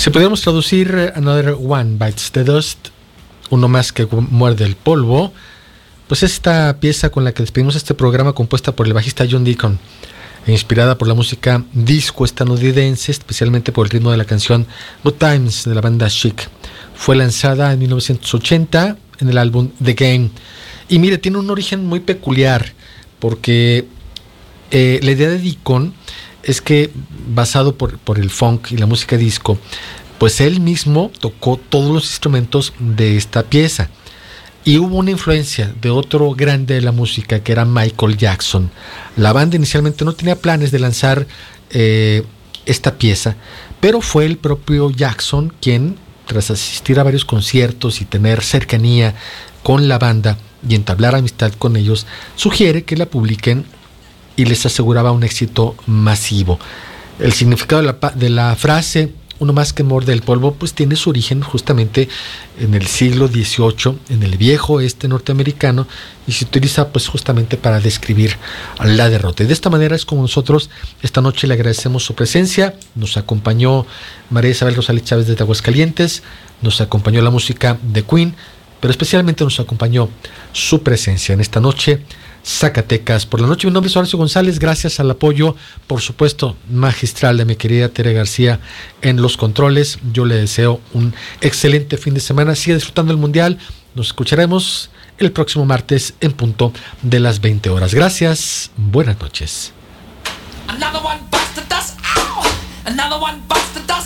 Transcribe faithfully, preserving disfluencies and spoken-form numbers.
Si pudiéramos traducir Another One Bites the Dust, uno más que muerde el polvo, pues esta pieza con la que despedimos este programa, compuesta por el bajista John Deacon e inspirada por la música disco estadounidense, especialmente por el ritmo de la canción Good Times de la banda Chic. Fue lanzada en mil novecientos ochenta en el álbum The Game. Y mire, tiene un origen muy peculiar, porque eh, la idea de Deacon es que, basado por, por el funk y la música disco, pues él mismo tocó todos los instrumentos de esta pieza. Y hubo una influencia de otro grande de la música, que era Michael Jackson. La banda inicialmente no tenía planes de lanzar eh, esta pieza, pero fue el propio Jackson quien, tras asistir a varios conciertos y tener cercanía con la banda y entablar amistad con ellos, sugiere que la publiquen y les aseguraba un éxito masivo. El significado de la, de la frase uno más que muerde el polvo, pues tiene su origen justamente en el siglo dieciocho, en el viejo oeste norteamericano, y se utiliza pues justamente para describir la derrota. Y de esta manera es como nosotros esta noche le agradecemos su presencia. Nos acompañó María Isabel Rosales Chávez desde Aguascalientes, nos acompañó la música de Queen, pero especialmente nos acompañó su presencia en esta noche Zacatecas por la noche. Mi nombre es Horacio González, gracias al apoyo, por supuesto, magistral de mi querida Tere García en los controles. Yo le deseo un excelente fin de semana, siga disfrutando el Mundial. Nos escucharemos el próximo martes en punto de las veinte horas. Gracias, buenas noches. Another one bites the dust. Ow! Another one bites the dust.